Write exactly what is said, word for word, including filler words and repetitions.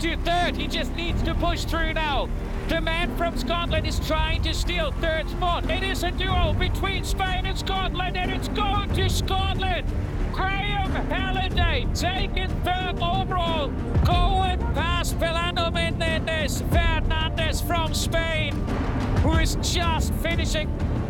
to third. He just needs to push through now. The man from Scotland is trying to steal third spot. It is a duel between Spain and Scotland, and it's going to Scotland. Graham Halliday taking third overall, going past Fernando Menendez. Fernandez from Spain, who is just finishing